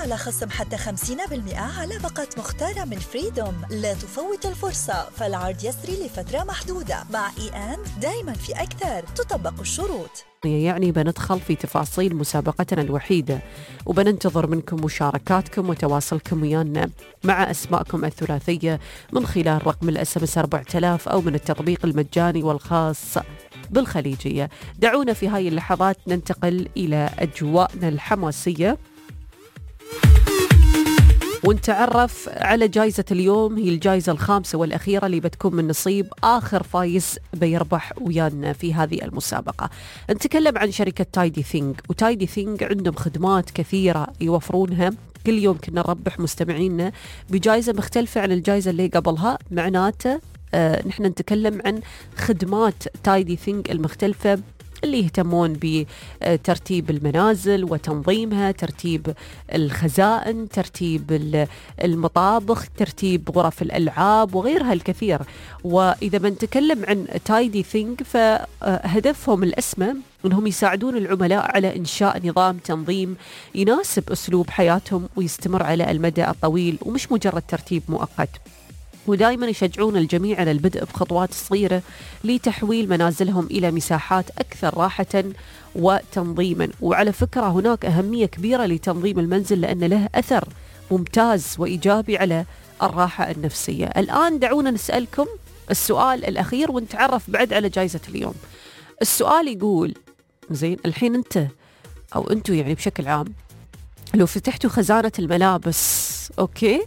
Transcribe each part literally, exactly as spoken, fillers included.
على خصم حتى خمسين بالمئة على باقة مختارة من فريدوم. لا تفوت الفرصة، فالعرض يسري لفترة محدودة. مع إي أند دايما في أكثر، تطبق الشروط. يعني بندخل في تفاصيل مسابقتنا الوحيدة، وبننتظر منكم مشاركاتكم وتواصلكم ويانا مع أسماءكم الثلاثية من خلال رقم الاس ام اس أربعة آلاف أو من التطبيق المجاني والخاص بالخليجية. دعونا في هاي اللحظات ننتقل إلى أجواءنا الحماسية ونتعرف على جائزة اليوم. هي الجائزة الخامسة والأخيرة اللي بتكون من نصيب آخر فايز بيربح ويانا في هذه المسابقة. نتكلم عن شركة تايدي ثينج، وتايدي ثينج عندهم خدمات كثيرة يوفرونها. كل يوم كنا نربح مستمعينا بجائزة مختلفة عن الجائزة اللي قبلها. معناته آه نحن نتكلم عن خدمات تايدي ثينج المختلفة اللي يهتمون بترتيب المنازل وتنظيمها، ترتيب الخزائن، ترتيب المطابخ، ترتيب غرف الألعاب وغيرها الكثير. وإذا بنتكلم عن تايدي ثينج فهدفهم الأسمى أنهم يساعدون العملاء على إنشاء نظام تنظيم يناسب أسلوب حياتهم ويستمر على المدى الطويل ومش مجرد ترتيب مؤقت. ودائما يشجعون الجميع على البدء بخطوات صغيرة لتحويل منازلهم إلى مساحات أكثر راحة وتنظيما. وعلى فكرة هناك أهمية كبيرة لتنظيم المنزل لأن له أثر ممتاز وإيجابي على الراحة النفسية. الآن دعونا نسألكم السؤال الأخير ونتعرف بعد على جائزة اليوم. السؤال يقول زين، الحين أنت أو أنتوا يعني بشكل عام لو فتحتوا خزانة الملابس، أوكي،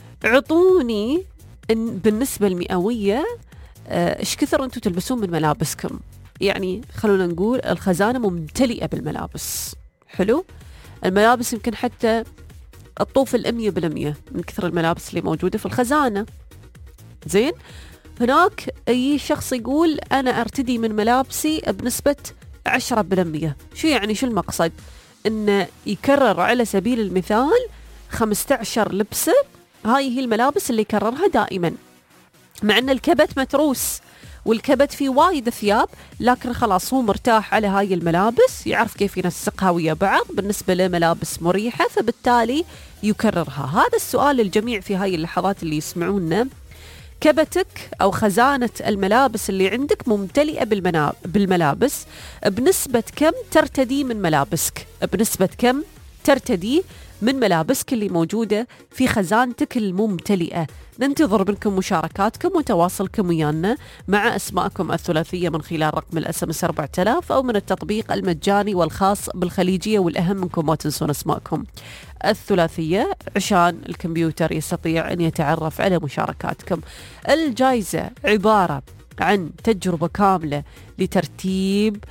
عطوني إن بالنسبة المئوية إيش كثر أنتوا تلبسون من ملابسكم. يعني خلونا نقول الخزانة ممتلئة بالملابس. حلو، الملابس يمكن حتى الطوف الأمية بالمية من كثر الملابس اللي موجودة في الخزانة. زين، هناك أي شخص يقول أنا أرتدي من ملابسي بنسبة عشرة بالمية. شو يعني؟ شو المقصد؟ إنه يكرر على سبيل المثال خمسة عشر لبسة، هاي هي الملابس اللي يكررها دائما، مع أن الكبت متروس والكبت فيه وايد ثياب، لكن خلاص هو مرتاح على هاي الملابس، يعرف كيف ينسقها ويا بعض، بالنسبة لملابس مريحة فبالتالي يكررها. هذا السؤال للجميع في هاي اللحظات اللي يسمعونا. كبتك أو خزانة الملابس اللي عندك ممتلئة بالملابس، بنسبة كم ترتدي من ملابسك؟ بنسبة كم ترتدي من ملابسك اللي موجودة في خزانتك الممتلئة؟ ننتظر منكم مشاركاتكم وتواصلكم ويانا مع أسماءكم الثلاثية من خلال رقم الاس ام اس أربعة آلاف أو من التطبيق المجاني والخاص بالخليجية. والأهم منكم ما تنسون أسماءكم الثلاثية عشان الكمبيوتر يستطيع أن يتعرف على مشاركاتكم. الجائزة عبارة عن تجربة كاملة لترتيب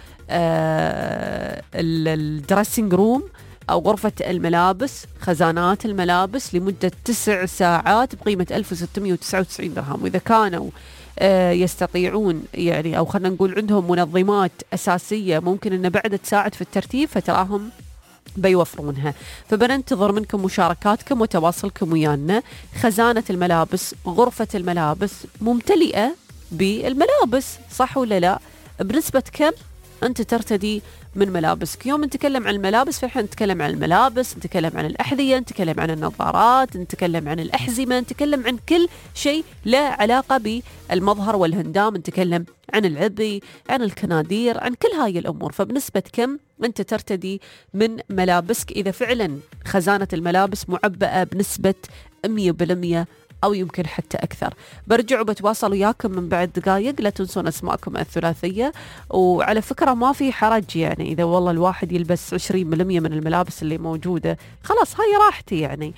آه الدريسنج روم أو غرفة الملابس، خزانات الملابس، لمدة تسع ساعات بقيمة ألف وستمئة وتسعة وتسعين درهم. وإذا كانوا آه يستطيعون يعني أو خلنا نقول عندهم منظمات أساسية ممكن أن بعد تساعد في الترتيب فتراهم بيوفرونها. فبننتظر منكم مشاركاتكم وتواصلكم ويانا. خزانة الملابس، غرفة الملابس ممتلئة بالملابس، صح ولا لا؟ بنسبة كم أنت ترتدي من ملابسك؟ يوم نتكلم عن الملابس فإحنا نتكلم عن الملابس، نتكلم عن الأحذية، نتكلم عن النظارات، نتكلم عن الأحزمة، نتكلم عن كل شيء له علاقة بالمظهر والهندام، نتكلم عن العبي، عن الكنادير، عن كل هاي الأمور. فبنسبة كم أنت ترتدي من ملابسك إذا فعلا خزانة الملابس معبأة بنسبة مية بالمية أو يمكن حتى أكثر؟ برجع وبتواصل وياكم من بعد دقايق. لا تنسون أسماءكم الثلاثية. وعلى فكرة ما في حرج، يعني إذا والله الواحد يلبس عشرين بالمية من الملابس اللي موجودة خلاص هاي راحتي يعني.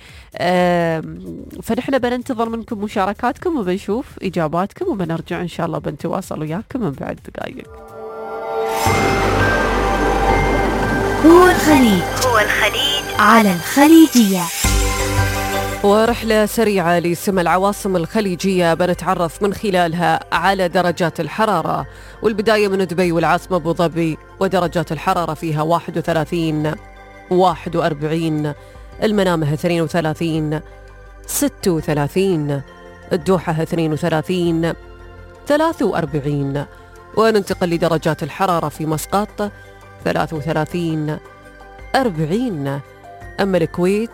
فنحن بننتظر منكم مشاركاتكم وبنشوف إجاباتكم وبنرجع إن شاء الله بنتواصل وياكم من بعد دقايق. هو الخليج هو الخليج على الخليجية. ورحلة سريعة لسمى العواصم الخليجية بنتعرف من خلالها على درجات الحرارة، والبداية من دبي والعاصمة أبو ظبي، ودرجات الحرارة فيها واحد وثلاثين، واحد وأربعين، المنامة اثنين وثلاثين، ستة وثلاثين، الدوحة اثنين وثلاثين، ثلاثة وأربعين. وننتقل لدرجات الحرارة في مسقط ثلاثة وثلاثين، أربعين. أما الكويت